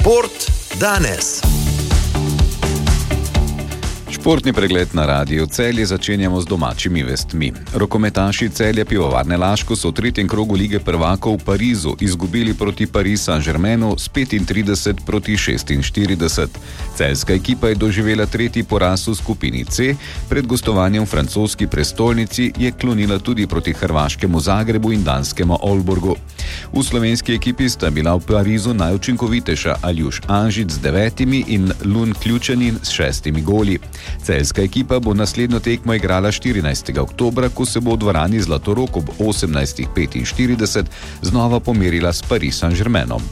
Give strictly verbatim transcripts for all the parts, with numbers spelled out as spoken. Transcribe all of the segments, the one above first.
Šport danes. Športni pregled na Radiu Celje začenjamo z domačimi vestmi. Rokometaši Celja Pivovarne Laško so v tretjem krogu Lige prvakov v Parizu izgubili proti Paris Saint-Germainu s petintrideset proti šestinštirideset. Celjska ekipa je doživela tretji poraz v skupini C, pred gostovanjem v francoski prestolnici je klonila tudi proti hrvaškemu Zagrebu in danskemu Olborgu. V slovenski ekipi sta bila v Parizu najučinkovitejša Aljuš Anžič z devetimi in Lun Ključanin s šestimi goli. Celjska ekipa bo naslednjo tekmo igrala štirinajstega oktobra, ko se bo v dvorani Zlatorog ob osemnajst petinštirideset znova pomerila s Paris Saint-Germainom.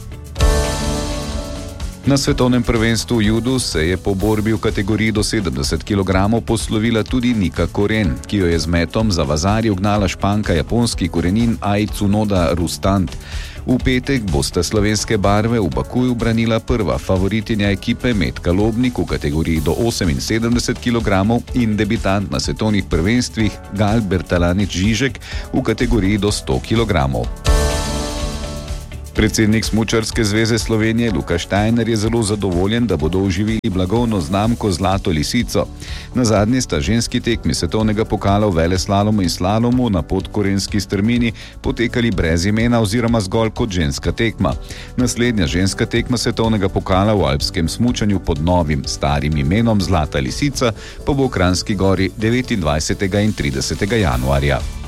Na svetovnem prvenstvu v judu se je po borbi v kategoriji do sedemdeset kilogramov poslovila tudi Nika Koren, ki jo je z metom za vazarje ugnala Španka japonski korenin Ai Tsunoda Rustant. V petek bosta slovenske barve v Bakuju branila prva favoritinja ekipe Metka Lobnik v kategoriji do oseminsedemdeset kilogramov in debitant na svetovnih prvenstvih Gal Bertalanič Žižek v kategoriji do sto kilogramov. Predsednik Smučarske zveze Slovenije Luka Štajner je zelo zadovoljen, da bodo oživili blagovno znamko Zlato lisico. Na zadnji sta ženski tekmi svetovnega pokala v veleslalomu in slalomu na podkorenski strmini potekali brez imena oziroma zgolj kot ženska tekma. Naslednja ženska tekma svetovnega pokala v alpskem smučanju pod novim starim imenom Zlata lisica pa bo v Kranjski Gori devetindvajsetega in tridesetega januarja.